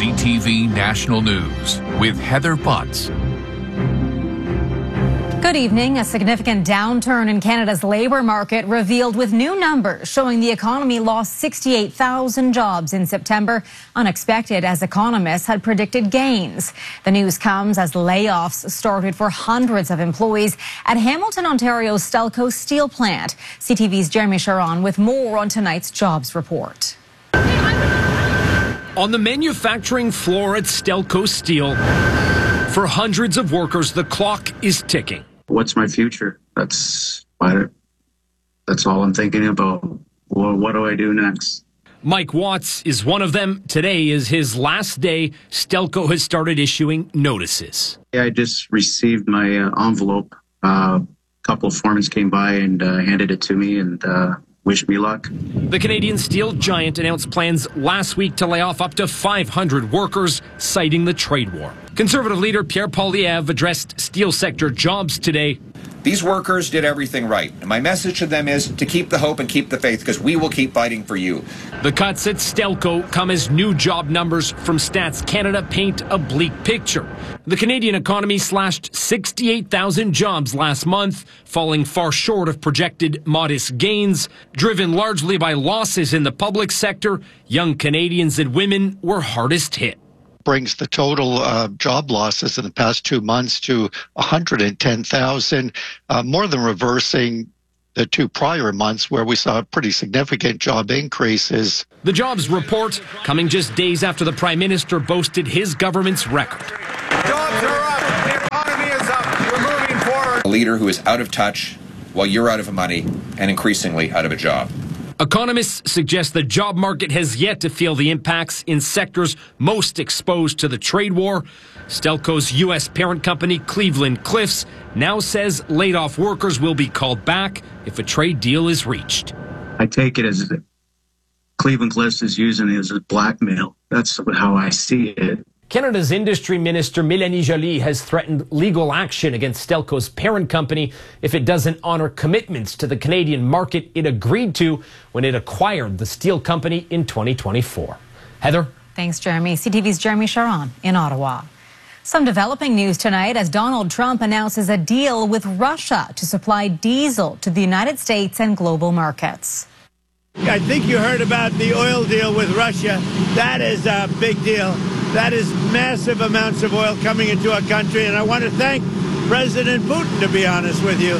CTV National News with Heather Butts. Good evening. A significant downturn in Canada's labor market revealed with new numbers showing the economy lost 68,000 jobs in September, unexpected as economists had predicted gains. The news comes as layoffs started for hundreds of employees at Hamilton, Ontario's Stelco steel plant. CTV's Jeremy Sharon with more on tonight's jobs report. On the manufacturing floor at Stelco Steel, for hundreds of workers, the clock is ticking. What's my future? That's all I'm thinking about. Well, what do I do next? Mike Watts is one of them. Today is his last day. Stelco has started issuing notices. I just received my envelope. A couple of foremen came by and handed it to me and wished me luck. The Canadian steel giant announced plans last week to lay off up to 500 workers, citing the trade war. Conservative leader Pierre Poilievre addressed steel sector jobs today. These workers did everything right. And my message to them is to keep the hope and keep the faith, because we will keep fighting for you. The cuts at Stelco come as new job numbers from Stats Canada paint a bleak picture. The Canadian economy slashed 68,000 jobs last month, falling far short of projected modest gains. Driven largely by losses in the public sector, young Canadians and women were hardest hit. Brings the total job losses in the past 2 months to 110,000, more than reversing the two prior months where we saw pretty significant job increases. The jobs report coming just days after the Prime Minister boasted his government's record. Jobs are up. The economy is up. We're moving forward. A leader who is out of touch while you're out of money and increasingly out of a job. Economists suggest the job market has yet to feel the impacts in sectors most exposed to the trade war. Stelco's U.S. parent company, Cleveland Cliffs, now says laid-off workers will be called back if a trade deal is reached. I take it as Cleveland Cliffs is using it as a blackmail. That's how I see it. Canada's Industry Minister Mélanie Joly has threatened legal action against Stelco's parent company if it doesn't honor commitments to the Canadian market it agreed to when it acquired the steel company in 2024. Heather? Thanks, Jeremy. CTV's Jeremy Sharon in Ottawa. Some developing news tonight as Donald Trump announces a deal with Russia to supply diesel to the United States and global markets. I think you heard about the oil deal with Russia. That is a big deal. That is massive amounts of oil coming into our country, and I want to thank President Putin, to be honest with you.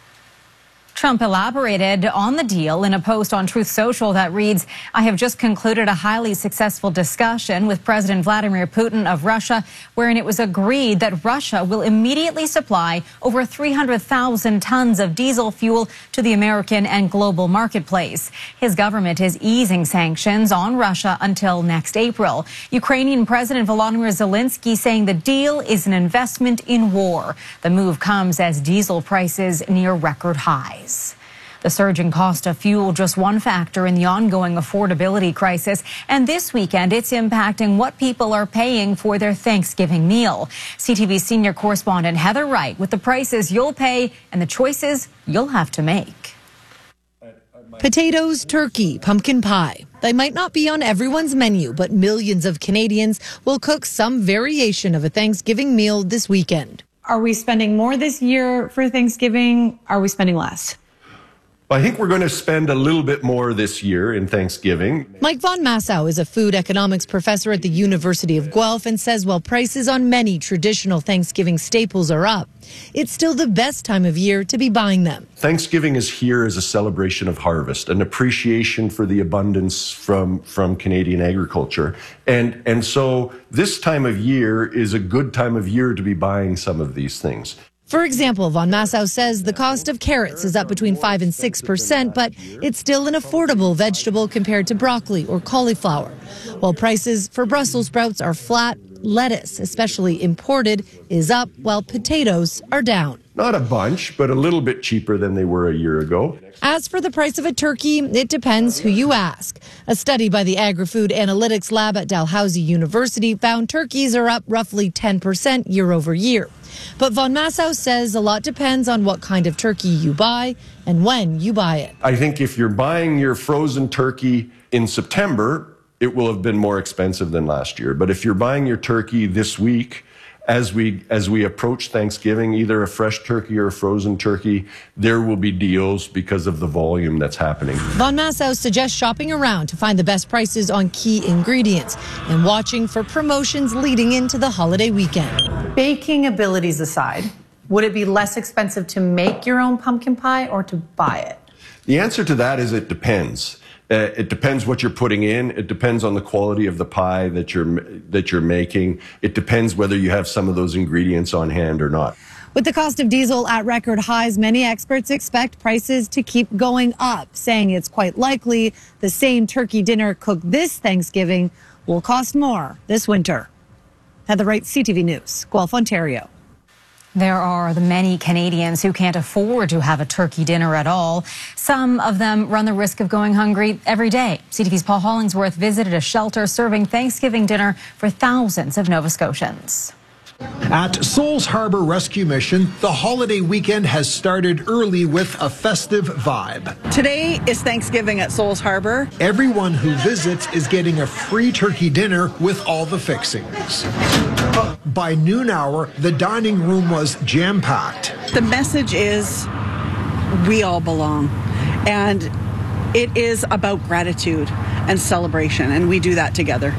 Trump elaborated on the deal in a post on Truth Social that reads, "I have just concluded a highly successful discussion with President Vladimir Putin of Russia, wherein it was agreed that Russia will immediately supply over 300,000 tons of diesel fuel to the American and global marketplace. His government is easing sanctions on Russia until next April. Ukrainian President Volodymyr Zelensky saying the deal is an investment in war. The move comes as diesel prices near record highs. The surging cost of fuel just one factor in the ongoing affordability crisis, and this weekend it's impacting what people are paying for their Thanksgiving meal. CTV senior correspondent Heather Wright with the prices you'll pay and the choices you'll have to make. Potatoes, turkey, pumpkin pie. They might not be on everyone's menu, but millions of Canadians will cook some variation of a Thanksgiving meal this weekend. Are we spending more this year for Thanksgiving? Are we spending less? I think we're going to spend a little bit more this year in Thanksgiving. Mike Von Massow is a food economics professor at the University of Guelph and says while prices on many traditional Thanksgiving staples are up, it's still the best time of year to be buying them. Thanksgiving is here as a celebration of harvest, an appreciation for the abundance from Canadian agriculture. And so this time of year is a good time of year to be buying some of these things. For example, Von Massow says the cost of carrots is up between 5% and 6%, but it's still an affordable vegetable compared to broccoli or cauliflower. While prices for Brussels sprouts are flat, lettuce, especially imported, is up, while potatoes are down. Not a bunch, but a little bit cheaper than they were a year ago. As for the price of a turkey, it depends who you ask. A study by the Agri-Food Analytics Lab at Dalhousie University found turkeys are up roughly 10% year over year. But Von Massow says a lot depends on what kind of turkey you buy and when you buy it. I think if you're buying your frozen turkey in September, it will have been more expensive than last year. But if you're buying your turkey this week, as we approach Thanksgiving, either a fresh turkey or a frozen turkey, there will be deals because of the volume that's happening. Von Massow suggests shopping around to find the best prices on key ingredients and watching for promotions leading into the holiday weekend. Baking abilities aside, would it be less expensive to make your own pumpkin pie or to buy it? The answer to that is it depends. It depends what you're putting in. It depends on the quality of the pie that you're making. It depends whether you have some of those ingredients on hand or not. With the cost of diesel at record highs, many experts expect prices to keep going up, saying it's quite likely the same turkey dinner cooked this Thanksgiving will cost more this winter. Heather Wright, CTV News, Guelph, Ontario. There are the many Canadians who can't afford to have a turkey dinner at all. Some of them run the risk of going hungry every day. CTV's Paul Hollingsworth visited a shelter serving Thanksgiving dinner for thousands of Nova Scotians. At Souls Harbor Rescue Mission, the holiday weekend has started early with a festive vibe. Today is Thanksgiving at Souls Harbor. Everyone who visits is getting a free turkey dinner with all the fixings. By noon hour, the dining room was jam-packed. The message is we all belong, and it is about gratitude and celebration, and we do that together.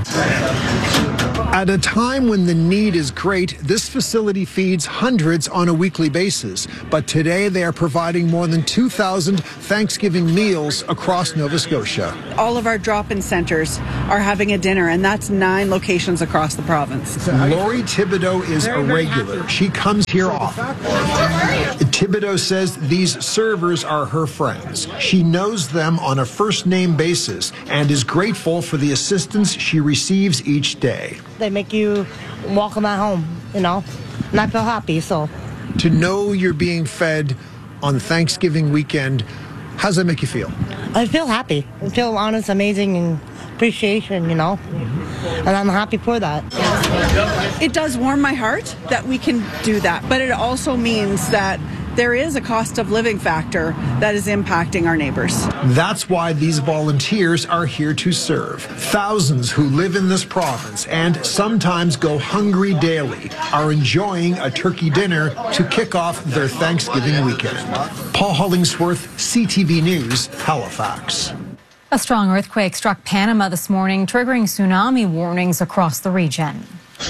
At a time when the need is great, this facility feeds hundreds on a weekly basis. But today they are providing more than 2,000 Thanksgiving meals across Nova Scotia. All of our drop-in centers are having a dinner, and that's 9 locations across the province. Lori Thibodeau is a regular. She comes here often. Thibodeau says these servers are her friends. She knows them on a first-name basis and is grateful for the assistance she receives each day. They make you welcome at home, you know, and I feel happy, so. To know you're being fed on Thanksgiving weekend, how does that make you feel? I feel happy. I feel honest, amazing, and appreciation, you know, and I'm happy for that. It does warm my heart that we can do that, but it also means that there is a cost of living factor that is impacting our neighbors. That's why these volunteers are here to serve. Thousands who live in this province and sometimes go hungry daily are enjoying a turkey dinner to kick off their Thanksgiving weekend. Paul Hollingsworth, CTV News, Halifax. A strong earthquake struck Panama this morning, triggering tsunami warnings across the region.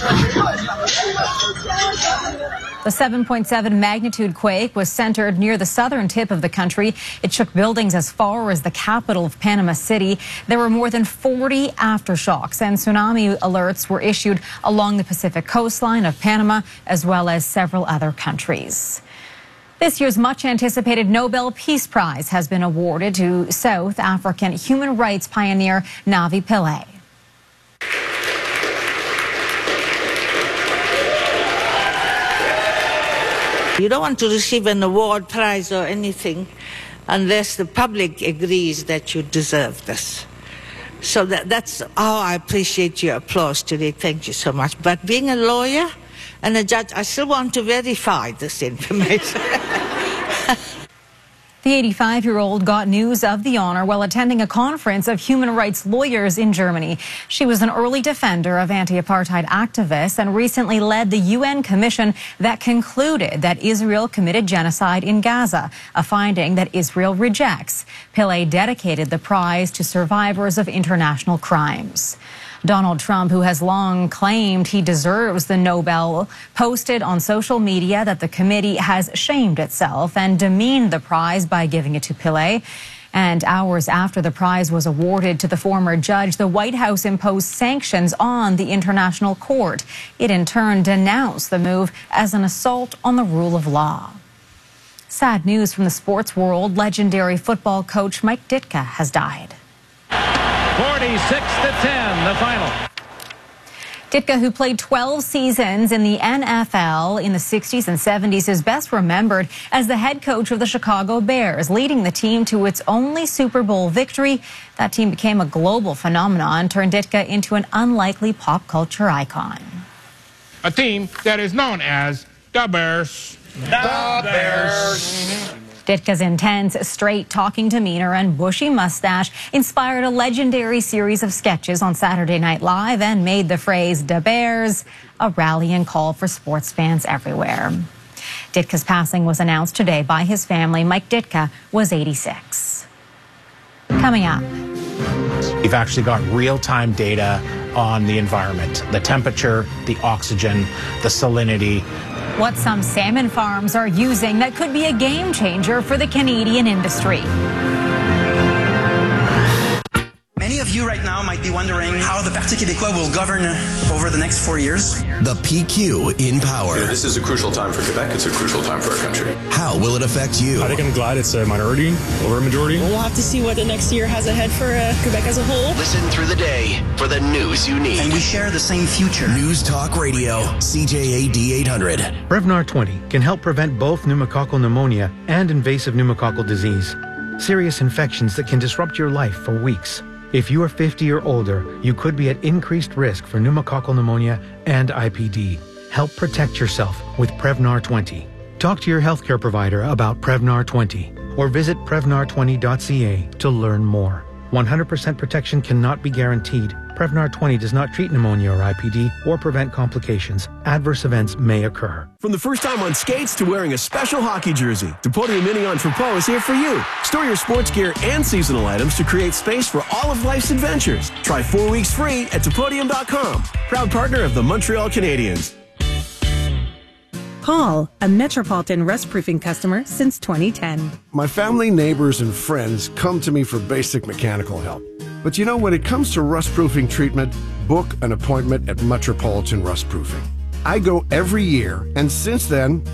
The 7.7 magnitude quake was centered near the southern tip of the country. It shook buildings as far as the capital of Panama City. There were more than 40 aftershocks, and tsunami alerts were issued along the Pacific coastline of Panama, as well as several other countries. This year's much-anticipated Nobel Peace Prize has been awarded to South African human rights pioneer Navi Pillay. You don't want to receive an award, prize, or anything unless the public agrees that you deserve this. So that's how I appreciate your applause today. Thank you so much. But being a lawyer and a judge, I still want to verify this information. The 85-year-old got news of the honor while attending a conference of human rights lawyers in Germany. She was an early defender of anti-apartheid activists and recently led the UN commission that concluded that Israel committed genocide in Gaza, a finding that Israel rejects. Pillay dedicated the prize to survivors of international crimes. Donald Trump, who has long claimed he deserves the Nobel, posted on social media that the committee has shamed itself and demeaned the prize by giving it to Pillay. And hours after the prize was awarded to the former judge, the White House imposed sanctions on the International Court. It in turn denounced the move as an assault on the rule of law. Sad news from the sports world. Legendary football coach Mike Ditka has died. 46-10, the final. Ditka, who played 12 seasons in the NFL in the 60s and 70s, is best remembered as the head coach of the Chicago Bears, leading the team to its only Super Bowl victory. That team became a global phenomenon, turned Ditka into an unlikely pop culture icon. A team that is known as the Bears. The Bears. Ditka's intense, straight-talking demeanor and bushy mustache inspired a legendary series of sketches on Saturday Night Live and made the phrase "Da Bears" a rallying call for sports fans everywhere. Ditka's passing was announced today by his family. Mike Ditka was 86. Coming up. We've actually got real-time data on the environment, the temperature, the oxygen, the salinity. What some salmon farms are using that could be a game changer for the Canadian industry. Many of you right now might be wondering how the Parti Québécois will govern over the next 4 years. The PQ in power. Yeah, this is a crucial time for Quebec. It's a crucial time for our country. How will it affect you? I think I'm glad it's a minority over a majority. We'll have to see what the next year has ahead for Quebec as a whole. Listen through the day for the news you need. And we share the same future. News Talk Radio, CJAD 800. Prevnar 20 can help prevent both pneumococcal pneumonia and invasive pneumococcal disease, serious infections that can disrupt your life for weeks. If you are 50 or older, you could be at increased risk for pneumococcal pneumonia and IPD. Help protect yourself with Prevnar 20. Talk to your healthcare provider about Prevnar 20 or visit Prevnar20.ca to learn more. 100% protection cannot be guaranteed. Prevnar 20 does not treat pneumonia or IPD or prevent complications. Adverse events may occur. From the first time on skates to wearing a special hockey jersey, Depodium Mini Entrepot is here for you. Store your sports gear and seasonal items to create space for all of life's adventures. Try 4 weeks free at Depodium.com. Proud partner of the Montreal Canadiens. Paul, a Metropolitan Rust Proofing customer since 2010. My family, neighbors, and friends come to me for basic mechanical help. But you know, when it comes to rust proofing treatment, book an appointment at Metropolitan Rust Proofing. I go every year, and since then,